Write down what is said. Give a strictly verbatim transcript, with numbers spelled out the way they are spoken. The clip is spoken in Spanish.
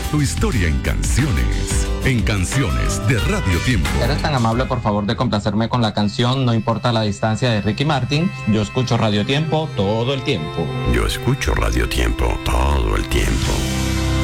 Tu historia en canciones. En Canciones de Radio Tiempo. Eres tan amable, por favor, de complacerme con la canción No importa la distancia de Ricky Martin. Yo escucho Radio Tiempo todo el tiempo. Yo escucho Radio Tiempo todo el tiempo.